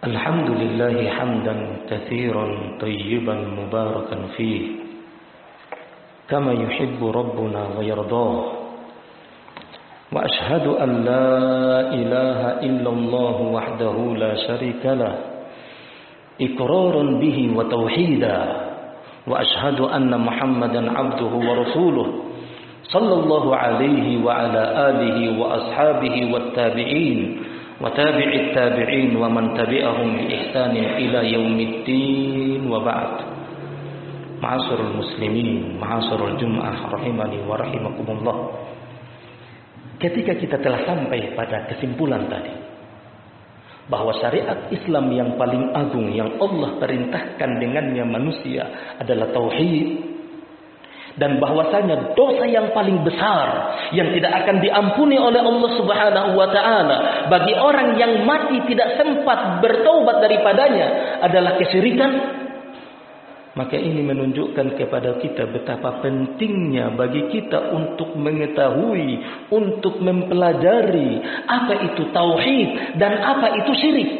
الحمد لله حمدا كثيرا طيبا مباركا فيه كما يحب ربنا ويرضاه وأشهد أن لا إله إلا الله وحده لا شريك له إقرارا به وتوحيدا وأشهد أن محمدا عبده ورسوله صلى الله عليه وعلى آله وأصحابه والتابعين وتابع التابعين ومن تبعهم بإحسان إلى يوم الدين وبعد. Ma'asyiral muslimin, ma'asyiral jum'ah rahimani wa rahimakumullah. Ketika kita telah sampai pada kesimpulan tadi bahwa syariat Islam yang paling agung yang Allah perintahkan dengannya manusia adalah tauhid, dan bahwasanya dosa yang paling besar yang tidak akan diampuni oleh Allah Subhanahu wa taala bagi orang yang mati tidak sempat bertaubat daripadanya adalah kesyirikan, maka ini menunjukkan kepada kita betapa pentingnya bagi kita untuk mengetahui, untuk mempelajari apa itu tauhid dan apa itu syirik.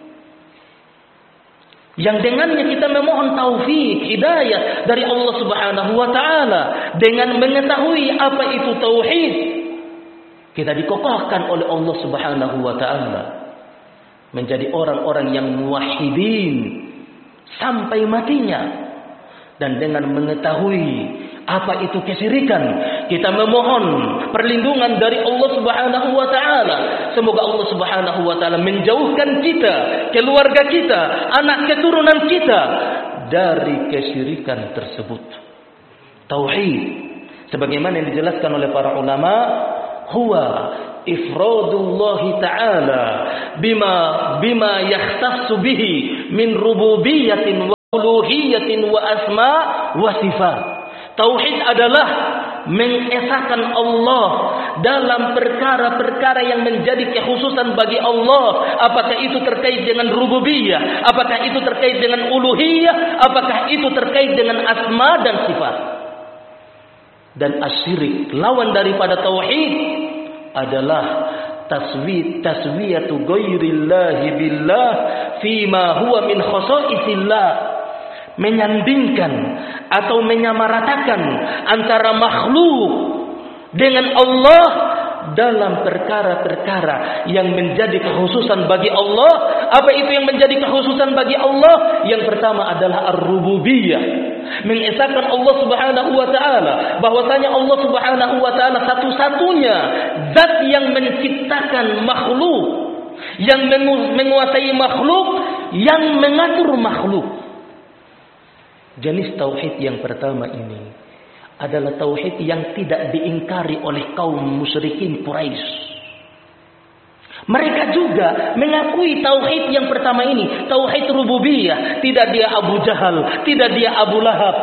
Yang dengannya kita memohon taufik, hidayah dari Allah Subhanahu wa taala. Dengan mengetahui apa itu tauhid, kita dikokohkan oleh Allah Subhanahu wa taala menjadi orang-orang yang muwahhidin sampai matinya. Dan dengan mengetahui apa itu kesyirikan, kita memohon perlindungan dari Allah Subhanahu wa taala. Semoga Allah Subhanahu wa taala menjauhkan kita, keluarga kita, anak keturunan kita dari kesyirikan tersebut. Tauhid sebagaimana yang dijelaskan oleh para ulama, huwa ifradullah taala bima yahtassu bihi min rububiyyatin wa uluhiyatin wa asma wa sifat. Tauhid adalah mengesahkan Allah dalam perkara-perkara yang menjadi kekhususan bagi Allah. Apakah itu terkait dengan rububiyah, apakah itu terkait dengan uluhiyah, apakah itu terkait dengan asma dan sifat. Dan asyirik, lawan daripada tauhid, adalah taswiyatu ghairillahi billah fima huwa min khasaisillah. Menyandingkan atau menyamaratakan antara makhluk dengan Allah dalam perkara-perkara yang menjadi kekhususan bagi Allah. Apa itu yang menjadi kekhususan bagi Allah? Yang pertama adalah ar-rububiyah, mengesahkan Allah Subhanahu wa taala, bahwasanya Allah Subhanahu wa taala satu-satunya zat yang menciptakan makhluk, yang menguasai makhluk, yang mengatur makhluk. Jenis tauhid yang pertama ini adalah tauhid yang tidak diingkari oleh kaum musyrikin Quraisy. Mereka juga mengakui tauhid yang pertama ini, tauhid rububiyah. Tidak dia Abu Jahal, tidak dia Abu Lahab,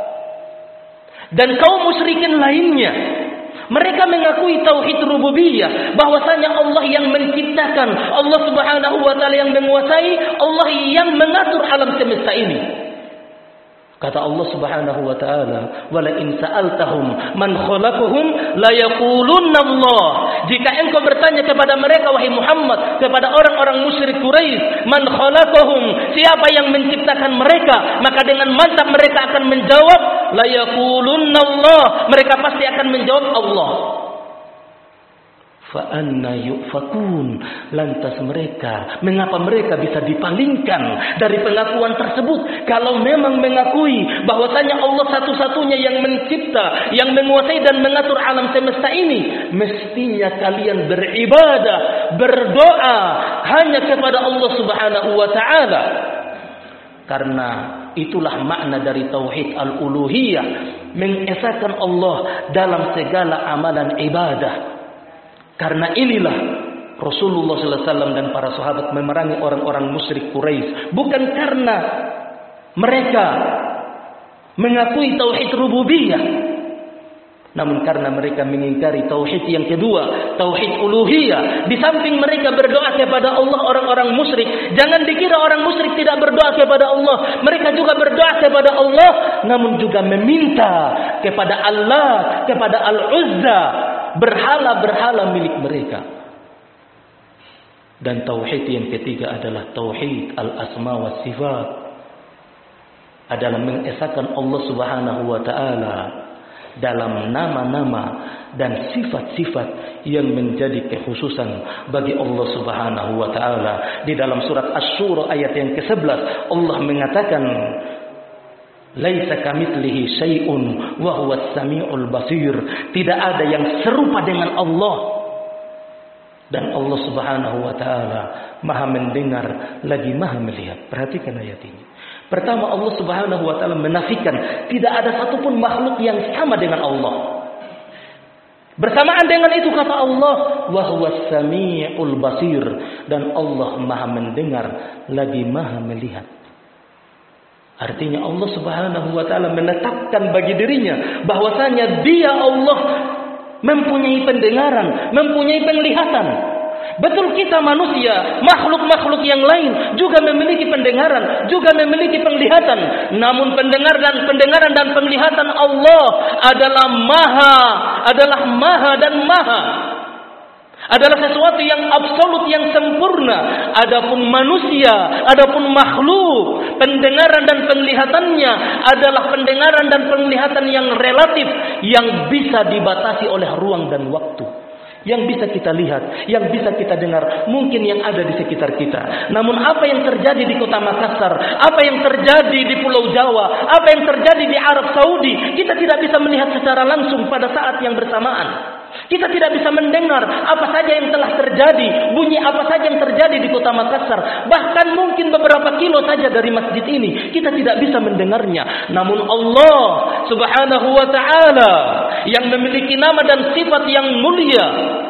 dan kaum musyrikin lainnya. Mereka mengakui tauhid rububiyah, bahwasanya Allah yang menciptakan, Allah Subhanahu wa taala yang menguasai, Allah yang mengatur alam semesta ini. Kata Allah Subhanahu wa taala, "Wala in sa'altahum man khalaqahum la yaqulunna Allah." Jika engkau bertanya kepada mereka wahai Muhammad, kepada orang-orang musyrik Quraisy, "Man khalaqahum?" Siapa yang menciptakan mereka? Maka dengan mantap mereka akan menjawab, "La yaqulunna Allah." Mereka pasti akan menjawab Allah. Fa anna yufakun, lantas mereka, mengapa mereka bisa dipalingkan dari pengakuan tersebut? Kalau memang mengakui bahwasanya Allah satu-satunya yang mencipta, yang menguasai dan mengatur alam semesta ini, mestinya kalian beribadah, berdoa hanya kepada Allah Subhanahu wa taala. Karena itulah makna dari tauhid al-uluhiyah, mengesahkan Allah dalam segala amalan ibadah. Karena inilah Rasulullah SAW dan para sahabat memerangi orang-orang musyrik Quraisy, bukan karena mereka mengakui tauhid rububiyah, namun karena mereka mengingkari tauhid yang kedua, tauhid uluhiyah. Di samping mereka berdoa kepada Allah, orang-orang musyrik, jangan dikira orang musyrik tidak berdoa kepada Allah. Mereka juga berdoa kepada Allah, namun juga meminta kepada Allah, kepada Al-Uzza, berhala-berhala milik mereka. Dan tauhid yang ketiga adalah tauhid al-asma wa sifat, adalah mengesahkan Allah Subhanahu wa taala dalam nama-nama dan sifat-sifat yang menjadi kekhususan bagi Allah Subhanahu wa taala. Di dalam surat Asy-Syura ayat yang ke-11 Allah mengatakan, laisa kamitslihi syai'un wa huwas samiul basir. Tidak ada yang serupa dengan Allah. Dan Allah Subhanahu wa taala Maha mendengar lagi Maha melihat. Perhatikan ayat ini. Pertama, Allah Subhanahu wa taala menafikan tidak ada satupun makhluk yang sama dengan Allah. Bersamaan dengan itu kata Allah, wa huwas samiul basir, dan Allah Maha mendengar lagi Maha melihat. Artinya Allah Subhanahu wa taala menetapkan bagi dirinya bahwasanya Dia Allah mempunyai pendengaran, mempunyai penglihatan. Betul kita manusia, makhluk-makhluk yang lain juga memiliki pendengaran, juga memiliki penglihatan. Namun pendengaran dan penglihatan Allah adalah maha dan maha. Adalah sesuatu yang absolut, yang sempurna. Adapun manusia, adapun makhluk, pendengaran dan penglihatannya adalah pendengaran dan penglihatan yang relatif, yang bisa dibatasi oleh ruang dan waktu. Yang bisa kita lihat, yang bisa kita dengar, mungkin yang ada di sekitar kita. Namun apa yang terjadi di kota Makassar, apa yang terjadi di Pulau Jawa, apa yang terjadi di Arab Saudi, kita tidak bisa melihat secara langsung pada saat yang bersamaan. Kita tidak bisa mendengar apa saja yang telah terjadi, bunyi apa saja yang terjadi di kota Makassar. Bahkan mungkin beberapa kilo saja dari masjid ini kita tidak bisa mendengarnya. Namun Allah Subhanahu wa taala yang memiliki nama dan sifat yang mulia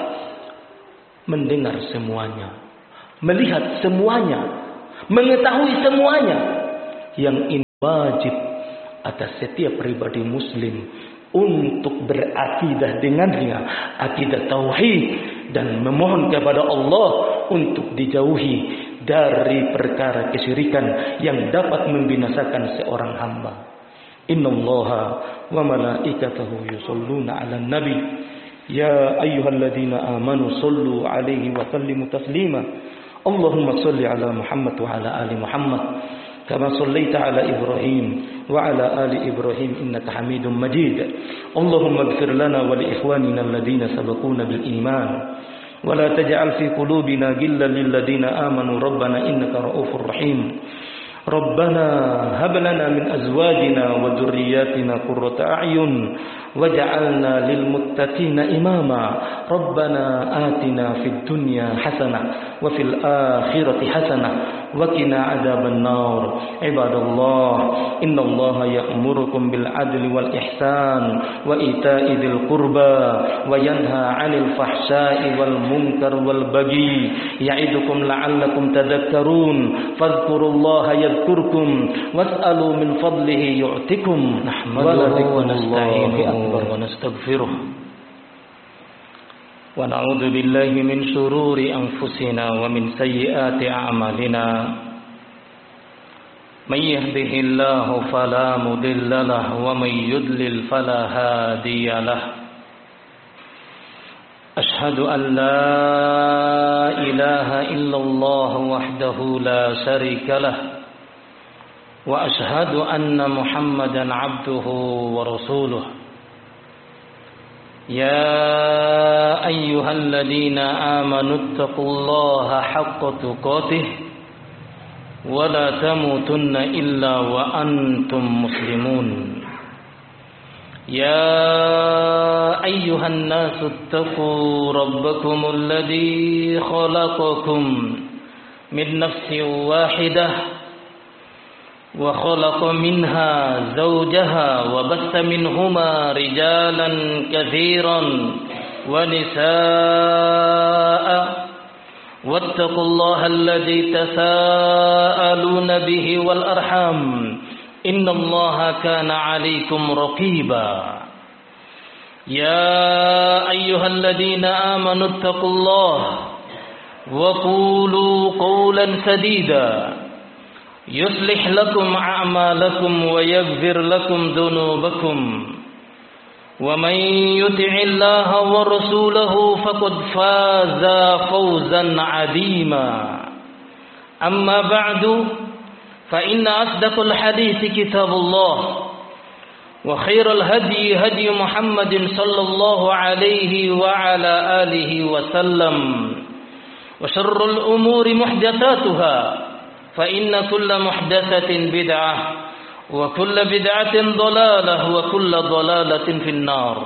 mendengar semuanya, melihat semuanya, mengetahui semuanya. Yang ini wajib atas setiap pribadi muslim untuk berakidah dengannya, akidah tauhid, dan memohon kepada Allah untuk dijauhi dari perkara kesyirikan yang dapat membinasakan seorang hamba. Innallaha wa malaikatahu yusholluna 'alan nabi ya ayyuhalladzina amanu shallu 'alaihi wa sallimu taslima. Allahumma shalli 'ala Muhammad wa 'ala ali Muhammad كما صليت على إبراهيم وعلى آل إبراهيم إنك حميد مجيد. اللهم اغفر لنا ولإخواننا الذين سبقونا بالإيمان ولا تجعل في قلوبنا غلا للذين آمنوا ربنا إنك رؤوف رحيم. ربنا هب لنا من أزواجنا وذرياتنا قرة أعين وجعلنا للمتقين إماما. ربنا آتنا في الدنيا حسنة وفي الآخرة حسنة وقنا عذاب النار. عباد الله إن الله يأمركم بالعدل والإحسان وإيتاء ذي القربى وينهى عن الفحشاء والمنكر والبغي يعظكم لعلكم تذكرون. فاذكروا الله يذكركم واسألوا من فضله يعطكم. نحمده ونستعينه ونستغفره ونعوذ بالله من شرور أنفسنا ومن سيئات أعمالنا. من يهده الله فلا مضل له ومن يضلل فلا هادي له. أشهد أن لا إله إلا الله وحده لا شريك له وأشهد أن محمدا عبده ورسوله. يا أيها الذين آمنوا اتقوا الله حق تقاته ولا تموتن إلا وأنتم مسلمون. يا أيها الناس اتقوا ربكم الذي خلقكم من نفس واحدة وخلق منها زوجها وبث منهما رجالا كثيرا ونساء واتقوا الله الذي تساءلون به والأرحام إن الله كان عليكم رقيبا. يا أيها الذين آمنوا اتقوا الله وقولوا قولا سديدا يصلح لكم أعمالكم ويغفر لكم ذنوبكم ومن يطع الله ورسوله فقد فاز فوزا عظيما أما بعد فإن أصدق الحديث كتاب الله وخير الهدي هدي محمد صلى الله عليه وعلى آله وسلم وشر الأمور محدثاتها فإن كل محدثة بدعة وكل بدعة ضلالة وكل ضلالة في النار.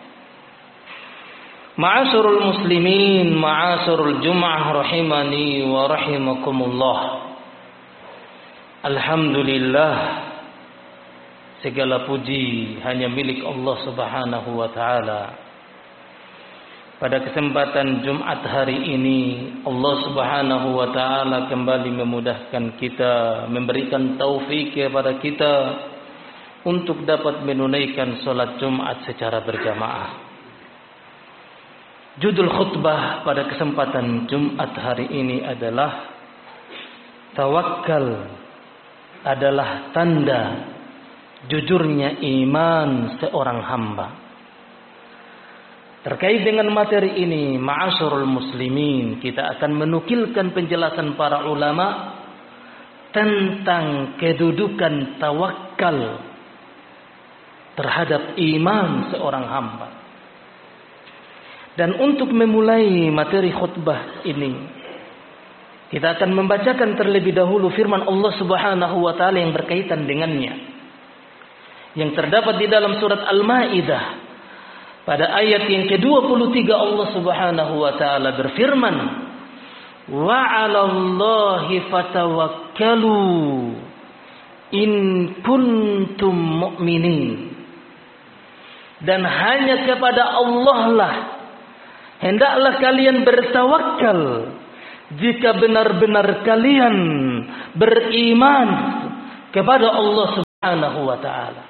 معاشر المسلمين معاشر الجمعة رحمني ورحمكم الله. Alhamdulillah, segala puji hanya milik Allah Subhanahu wa taala. Pada kesempatan Jumat hari ini, Allah Subhanahu wa taala kembali memudahkan kita, memberikan taufik kepada kita untuk dapat menunaikan salat Jumat secara berjamaah. Judul khutbah pada kesempatan Jumat hari ini adalah tawakal adalah tanda jujurnya iman seorang hamba. Terkait dengan materi ini, ma'asyarul muslimin, kita akan menukilkan penjelasan para ulama tentang kedudukan tawakal terhadap iman seorang hamba. Dan untuk memulai materi khutbah ini, kita akan membacakan terlebih dahulu firman Allah Subhanahu wa taala yang berkaitan dengannya, yang terdapat di dalam surat Al-Maidah. Pada ayat yang ke-23 Allah Subhanahu wa taala berfirman, "Wa 'alallahi fatawakkalu in kuntum mu'minin." Dan hanya kepada Allah lah hendaklah kalian bertawakal jika benar-benar kalian beriman kepada Allah Subhanahu wa taala.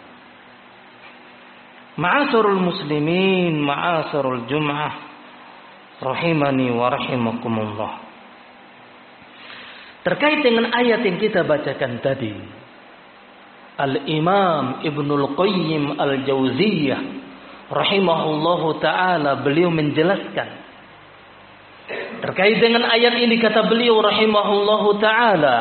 Ma'asarul muslimin, ma'asarul jum'ah, rahimani wa rahimakumullah. Terkait dengan ayat yang kita bacakan tadi, Al-Imam Ibnul Qayyim Al-Jauziyah rahimahullahu ta'ala, beliau menjelaskan terkait dengan ayat ini, kata beliau rahimahullahu ta'ala,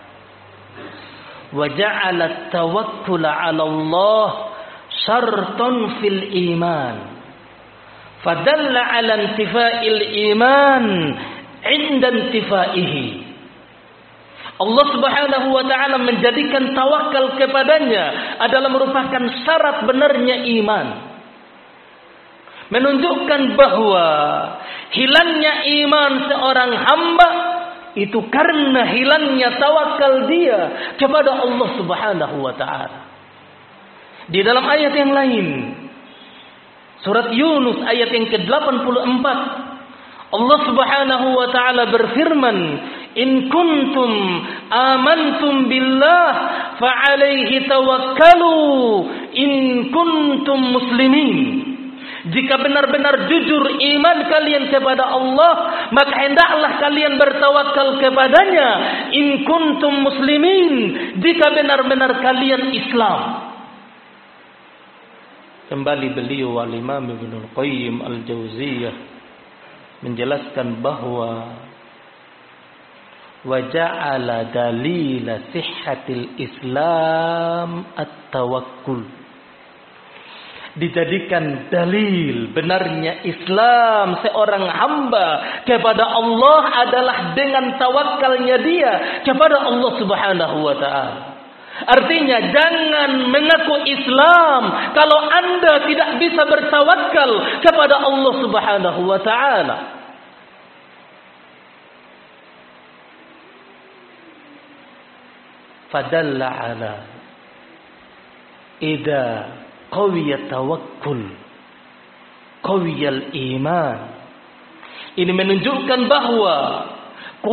wa ja'ala tawakkula 'ala Allah syartun fil iman fadalla 'ala intifa'il iman 'inda intifa'ihi. Allah Subhanahu wa taala menjadikan tawakal kepadanya adalah merupakan syarat benarnya iman, menunjukkan bahwa hilangnya iman seorang hamba itu karena hilangnya tawakal dia kepada Allah Subhanahu wa taala. Di dalam ayat yang lain, surat Yunus ayat yang ke-84, Allah Subhanahu wa taala berfirman, "In kuntum amantum billah fa 'alaihi tawakkalu in kuntum muslimin." Jika benar-benar jujur iman kalian kepada Allah, maka hendaklah kalian bertawakal kepadanya. In kuntum muslimin, jika benar-benar kalian Islam. Kembali beliau Al-Imam Ibnul Qayyim Al-Jauziyah menjelaskan bahwa wa ja'ala dalila sihhatil Islam at-tawakkul. Dijadikan dalil benarnya Islam seorang hamba kepada Allah adalah dengan tawakalnya dia kepada Allah Subhanahu wa taala. Artinya jangan mengaku Islam kalau Anda tidak bisa bertawakal kepada Allah Subhanahu wa taala. Fadalla ala idza qawiya tawakkul qawiyal iman. Ini menunjukkan bahwa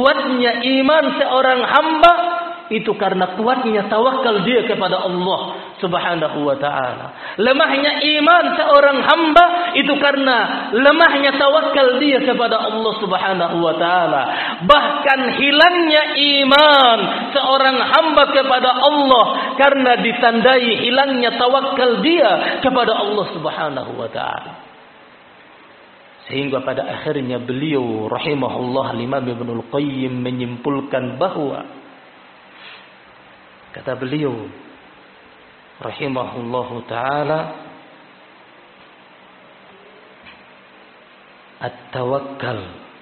kuatnya iman seorang hamba itu karena kuatnya tawakal dia kepada Allah Subhanahu wa ta'ala. Lemahnya iman seorang hamba itu karena lemahnya tawakal dia kepada Allah Subhanahu wa ta'ala. Bahkan hilangnya iman seorang hamba kepada Allah karena ditandai hilangnya tawakal dia kepada Allah Subhanahu wa ta'ala. Sehingga pada akhirnya beliau rahimahullah Imam Ibnul Qayyim menyimpulkan bahwa, kata beliau rahimahullahu ta'ala, at-tawakkal,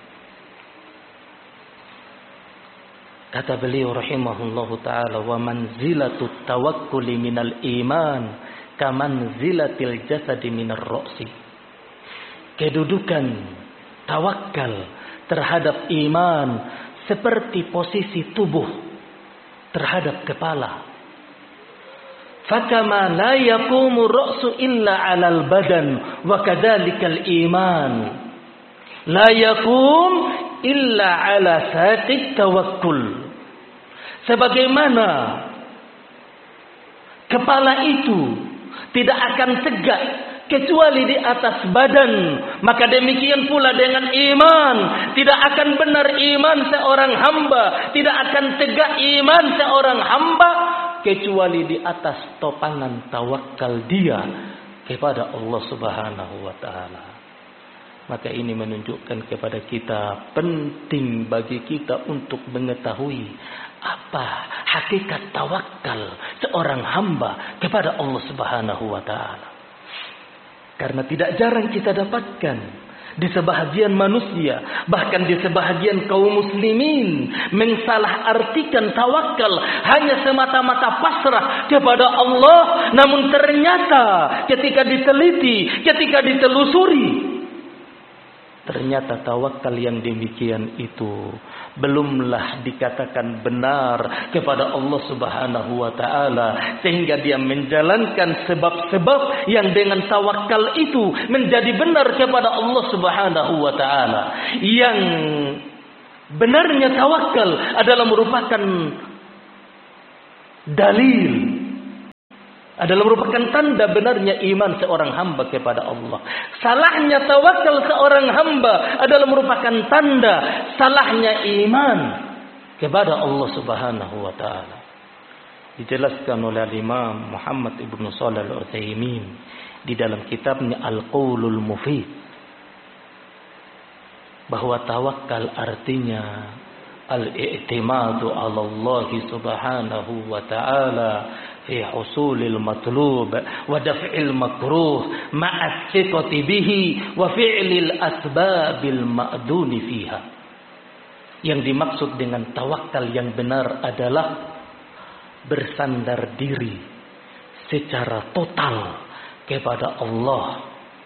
kata beliau rahimahullahu ta'ala, wa manzilatut tawakkuli minal iman kamanzilatil jasadi minar ra'si. Kedudukan tawakal terhadap iman seperti posisi tubuh terhadap kepala. Fakama la yaqumu ra'su illa 'alal badan wa kadzalikal iman la yaqum illa 'ala saqit tawakkul. Sebagaimana kepala itu tidak akan tegak kecuali di atas badan, maka demikian pula dengan iman. Tidak akan benar iman seorang hamba, tidak akan tegak iman seorang hamba kecuali di atas topangan tawakal dia kepada Allah Subhanahu wa ta'ala. Maka ini menunjukkan kepada kita penting bagi kita untuk mengetahui apa hakikat tawakal seorang hamba kepada Allah Subhanahu wa ta'ala. Karena tidak jarang kita dapatkan di sebahagian manusia, bahkan di sebahagian kaum muslimin, mensalahartikan tawakal hanya semata-mata pasrah kepada Allah. Namun ternyata ketika diteliti, ketika ditelusuri, ternyata tawakal yang demikian itu belumlah dikatakan benar kepada Allah Subhanahu wa ta'ala, sehingga dia menjalankan sebab-sebab yang dengan tawakal itu menjadi benar kepada Allah Subhanahu wa ta'ala. Yang benarnya tawakal adalah merupakan dalil, adalah merupakan tanda benarnya iman seorang hamba kepada Allah. Salahnya tawakal seorang hamba adalah merupakan tanda salahnya iman kepada Allah Subhanahu wa ta'ala. Dijelaskan oleh Imam Muhammad Ibn Shalih Al-Utsaimin di dalam kitabnya Al-Qaulul Mufid, bahwa tawakal artinya al-i'timadu 'ala Allah Subhanahu wa ta'ala fi husulil matlub wa daf'il makruh ma'a thiqati bihi wa fi'lil asbabil ma'duni fiha. Yang dimaksud dengan tawakal yang benar adalah bersandar diri secara total kepada Allah.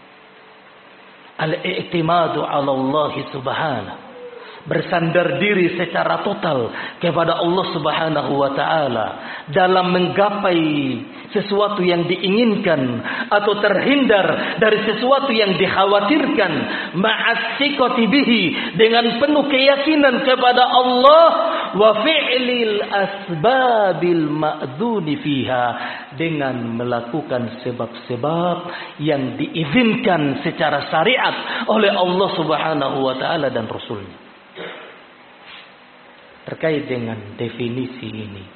Al-i'timadu 'ala Allah Subhanahu, bersandar diri secara total kepada Allah Subhanahu wa ta'ala dalam menggapai sesuatu yang diinginkan atau terhindar dari sesuatu yang dikhawatirkan, ma'as-siqati bihi, dengan penuh keyakinan kepada Allah, wa fi'lil asbabil ma'duni fiha, dengan melakukan sebab-sebab yang diizinkan secara syariat oleh Allah Subhanahu wa ta'ala dan Rasulnya. Terkait dengan definisi ini,